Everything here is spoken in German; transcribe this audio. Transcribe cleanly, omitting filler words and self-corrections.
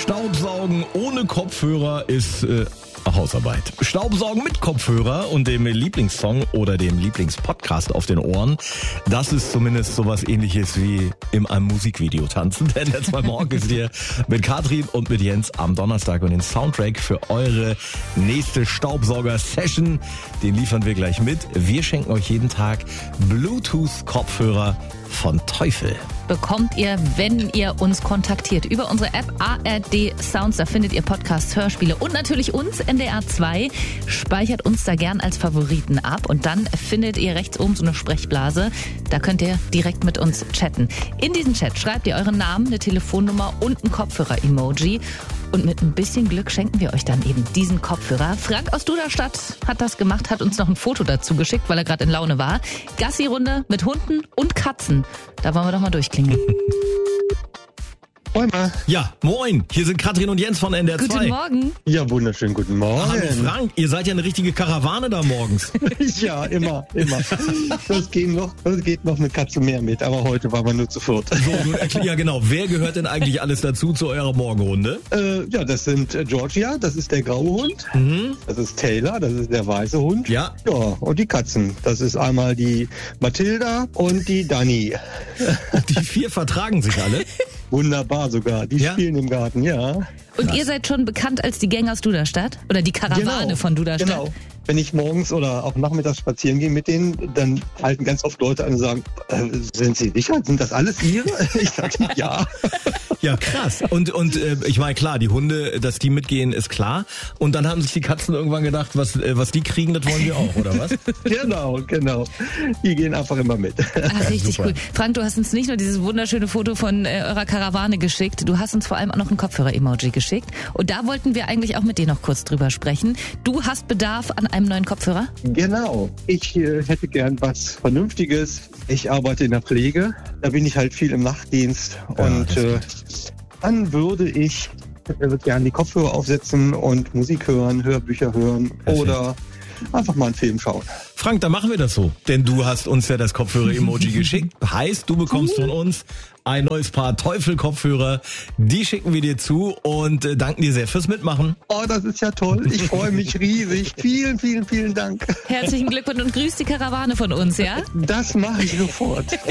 Staubsaugen ohne Kopfhörer ist Hausarbeit. Staubsaugen mit Kopfhörer und dem Lieblingssong oder dem Lieblingspodcast auf den Ohren, das ist zumindest sowas Ähnliches wie in einem Musikvideo tanzen. Denn der 2 Morgen ist hier mit Katrin und mit Jens am Donnerstag und den Soundtrack für eure nächste Staubsauger-Session, den liefern wir gleich mit. Wir schenken euch jeden Tag Bluetooth-Kopfhörer von Teufel. Bekommt ihr, wenn ihr uns kontaktiert. Über unsere App ARD Sounds, da findet ihr Podcasts, Hörspiele und natürlich uns, NDR 2. Speichert uns da gern als Favoriten ab und dann findet ihr rechts oben so eine Sprechblase. Da könnt ihr direkt mit uns chatten. In diesen Chat schreibt ihr euren Namen, eine Telefonnummer und ein Kopfhörer-Emoji. Und mit ein bisschen Glück schenken wir euch dann eben diesen Kopfhörer. Frank aus Duderstadt hat das gemacht, hat uns noch ein Foto dazu geschickt, weil er gerade in Laune war. Gassi-Runde mit Hunden und Katzen. Da wollen wir doch mal durchklingeln. Moin. Ja, moin. Hier sind Katrin und Jens von NDR 2. Guten Morgen. Ja, wunderschönen guten Morgen. Hallo Frank, ihr seid ja eine richtige Karawane da morgens. Ja, immer. Das geht noch eine Katze mehr mit, aber heute waren wir nur zu viert. So, ja genau. Wer gehört denn eigentlich alles dazu zu eurer Morgenrunde? Ja, das sind Georgia, das ist der graue Hund. Das ist Taylor, das ist der weiße Hund. Ja. Ja, und die Katzen. Das ist einmal die Mathilda und die Dani. Die 4 vertragen sich alle. Wunderbar sogar. Die spielen im Garten, ja. Und ihr seid schon bekannt als die Gänger aus Duderstadt? Oder die Karawane von Duderstadt? Genau. Wenn ich morgens oder auch nachmittags spazieren gehe mit denen, dann halten ganz oft Leute an und sagen, sind Sie sicher? Sind das alles Ihre? Ich sage ja. Ja, krass. Und ich meine, klar, die Hunde, dass die mitgehen, ist klar. Und dann haben sich die Katzen irgendwann gedacht, was die kriegen, das wollen wir auch, oder was? Genau. Die gehen einfach immer mit. Ach, richtig Super. cool. Frank, du hast uns nicht nur dieses wunderschöne Foto von eurer Karawane geschickt, du hast uns vor allem auch noch ein Kopfhörer-Emoji geschickt. Und da wollten wir eigentlich auch mit dir noch kurz drüber sprechen. Du hast Bedarf an einem neuen Kopfhörer? Genau. Ich hätte gern was Vernünftiges. Ich arbeite in der Pflege. Da bin ich halt viel im Nachtdienst. Ja, und dann würde ich gerne die Kopfhörer aufsetzen und Musik hören, Hörbücher hören oder einfach mal einen Film schauen. Frank, dann machen wir das so. Denn du hast uns ja das Kopfhörer-Emoji geschickt. Heißt, du bekommst von uns ein neues Paar Teufel-Kopfhörer. Die schicken wir dir zu und danken dir sehr fürs Mitmachen. Oh, das ist ja toll. Ich freue mich riesig. Vielen, vielen, vielen Dank. Herzlichen Glückwunsch und grüß die Karawane von uns, ja? Das mache ich sofort.